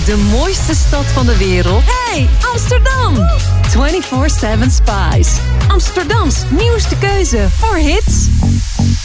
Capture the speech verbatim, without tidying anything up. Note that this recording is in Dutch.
De mooiste stad van de wereld. Hey, Amsterdam! vierentwintig zeven Spice. Amsterdams nieuwste keuze voor hits